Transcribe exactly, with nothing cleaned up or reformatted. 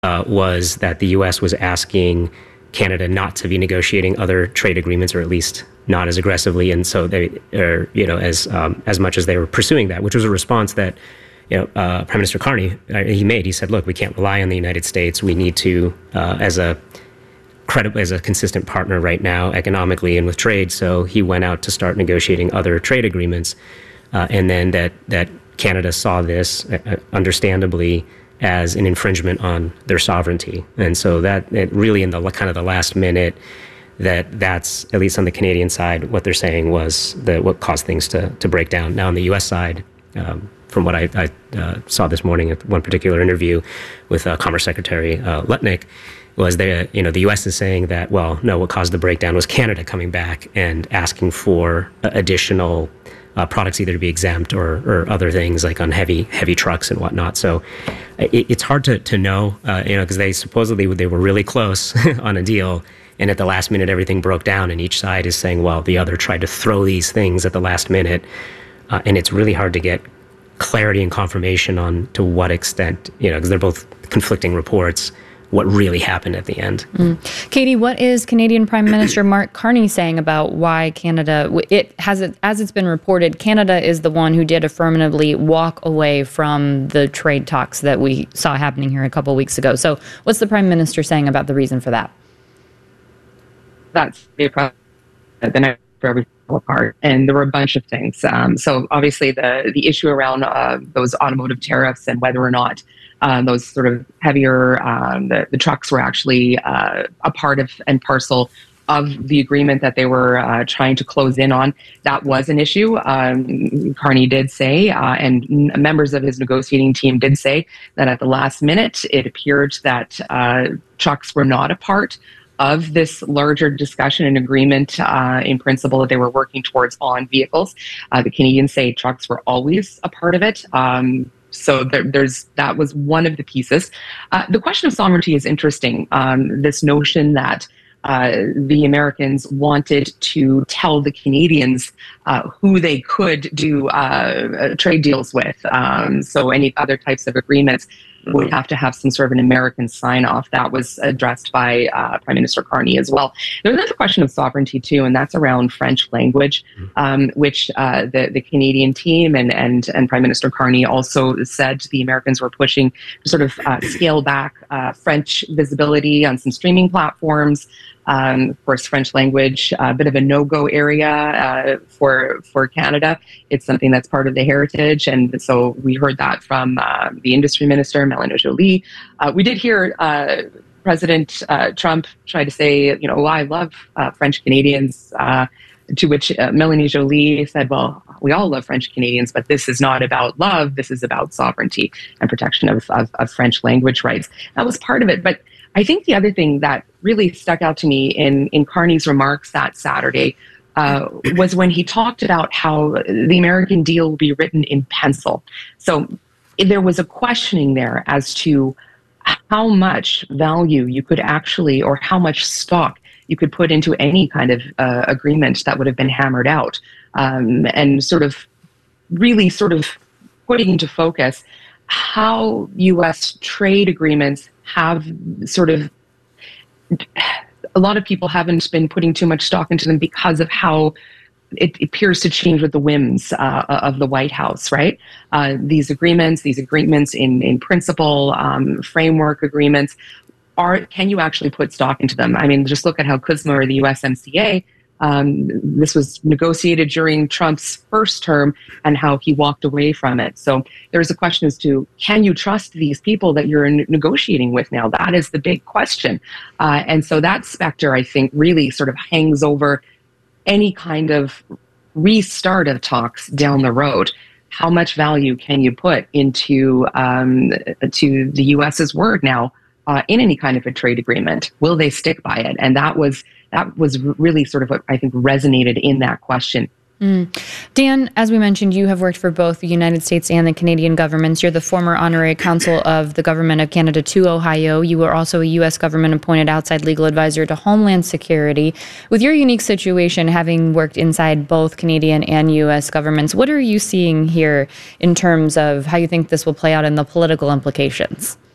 uh, was that the U S was asking Canada not to be negotiating other trade agreements, or at least not as aggressively, and so they, or you know, as um, as much as they were pursuing that, which was a response that, you know, uh, Prime Minister Carney uh, he made. He said, "Look, we can't rely on the United States. We need to, uh, as a credible, as a consistent partner right now, economically and with trade." So he went out to start negotiating other trade agreements, uh, and then that that Canada saw this, uh, understandably, as an infringement on their sovereignty. And so that it really in the kind of the last minute, that that's, at least on the Canadian side, what they're saying was that what caused things to, to break down. Now on the U S side, um, from what I, I uh, saw this morning at one particular interview with uh, Commerce Secretary uh, Lutnick, was that, you know, the U S is saying that, well, no, what caused the breakdown was Canada coming back and asking for additional Uh, products either to be exempt or, or other things like on heavy heavy trucks and whatnot. So it, it's hard to to know, uh, you know, because they supposedly they were really close on a deal, and at the last minute everything broke down, and each side is saying, well, the other tried to throw these things at the last minute, uh, and it's really hard to get clarity and confirmation on to what extent, you know, because they're both conflicting reports, what really happened at the end. Mm. Katie, what is Canadian Prime Minister Mark Carney saying about why Canada, it has it, as it's been reported, Canada is the one who did affirmatively walk away from the trade talks that we saw happening here a couple of weeks ago. So what's the Prime Minister saying about the reason for that? That's the night for everything fell apart, and there were a bunch of things. Um, so obviously the, the issue around uh, those automotive tariffs and whether or not Uh, those sort of heavier, um, the, the trucks were actually uh, a part of and parcel of the agreement that they were uh, trying to close in on. That was an issue. Um, Carney did say, uh, and n- members of his negotiating team did say, that at the last minute, it appeared that uh, trucks were not a part of this larger discussion and agreement uh, in principle that they were working towards on vehicles. Uh, the Canadians say trucks were always a part of it. Um, So there, there's that was one of the pieces. Uh, the question of sovereignty is interesting. Um, this notion that uh, the Americans wanted to tell the Canadians uh, who they could do uh, trade deals with. Um, so any other types of agreements would have to have some sort of an American sign-off. That was addressed by uh, Prime Minister Carney as well. There's another question of sovereignty too, and that's around French language, um, which uh, the, the Canadian team and, and, and Prime Minister Carney also said the Americans were pushing to sort of uh, scale back uh, French visibility on some streaming platforms. Um, of course, French language, a uh, bit of a no-go area uh, for for Canada. It's something that's part of the heritage, and so we heard that from uh, the industry minister, Mélanie Joly. Uh, we did hear uh, President uh, Trump try to say, you know, oh, I love uh, French Canadians, uh, to which uh, Mélanie Joly said, well, we all love French Canadians, but this is not about love. This is about sovereignty and protection of, of, of French language rights. That was part of it, but I think the other thing that really stuck out to me in, in Carney's remarks that Saturday uh, was when he talked about how the American deal will be written in pencil. So there was a questioning there as to how much value you could actually, or how much stock you could put into any kind of uh, agreement that would have been hammered out, um, and sort of really sort of putting into focus how U S trade agreements have sort of, a lot of people haven't been putting too much stock into them because of how it appears to change with the whims uh, of the White House, right? Uh, these agreements, these agreements in, in principle, um, framework agreements, are, can you actually put stock into them? I mean, just look at how C U S M A or the U S M C A, um, this was negotiated during Trump's first term and how he walked away from it. So there's a question as to, can you trust these people that you're negotiating with now? That is the big question. Uh, and so that specter, I think, really sort of hangs over any kind of restart of talks down the road. How much value can you put into um, to the U S's word now uh, in any kind of a trade agreement? Will they stick by it? And that was that was really sort of what I think resonated in that question. Mm. Dan, as we mentioned, you have worked for both the United States and the Canadian governments. You're the former honorary consul of the government of Canada to Ohio. You were also a U S government-appointed outside legal advisor to Homeland Security. With your unique situation, having worked inside both Canadian and U S governments, what are you seeing here in terms of how you think this will play out in the political implications?